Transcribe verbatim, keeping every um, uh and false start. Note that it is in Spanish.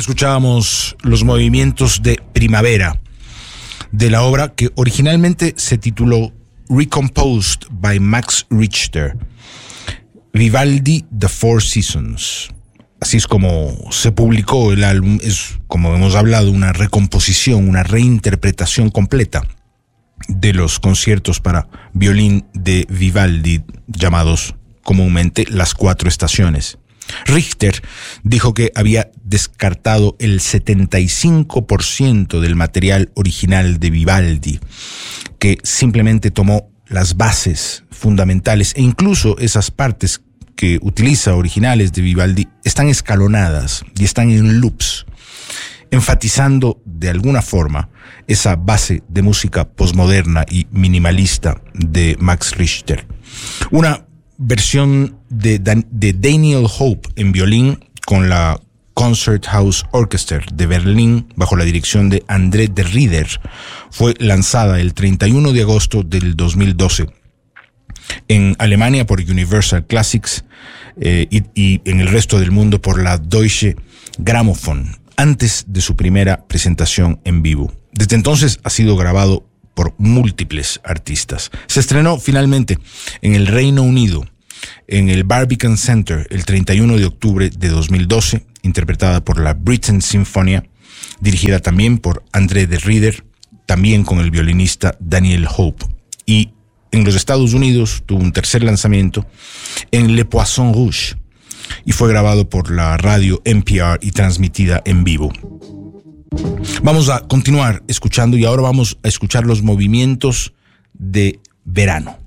Escuchábamos los movimientos de primavera de la obra que originalmente se tituló Recomposed by Max Richter, Vivaldi The Four Seasons. Así es como se publicó el álbum. Es, como hemos hablado, una recomposición, una reinterpretación completa de los conciertos para violín de Vivaldi, llamados comúnmente Las Cuatro Estaciones. Richter dijo que había descartado el setenta y cinco por ciento del material original de Vivaldi, que simplemente tomó las bases fundamentales, e incluso esas partes que utiliza originales de Vivaldi están escalonadas y están en loops, enfatizando de alguna forma esa base de música posmoderna y minimalista de Max Richter. Una versión de, Dan- de Daniel Hope en violín con la Concert House Orchestra de Berlín bajo la dirección de André de Rieder fue lanzada el treinta y uno de agosto del dos mil doce en Alemania por Universal Classics eh, y, y en el resto del mundo por la Deutsche Grammophon, antes de su primera presentación en vivo. Desde entonces ha sido grabado por múltiples artistas. Se estrenó finalmente en el Reino Unido, en el Barbican Center, el treinta y uno de octubre de dos mil doce, interpretada por la Britten Sinfonia, dirigida también por André de Rieder, también con el violinista Daniel Hope. Y en los Estados Unidos tuvo un tercer lanzamiento en Le Poisson Rouge y fue grabado por la radio N P R y transmitida en vivo. Vamos a continuar escuchando y ahora vamos a escuchar los movimientos de verano.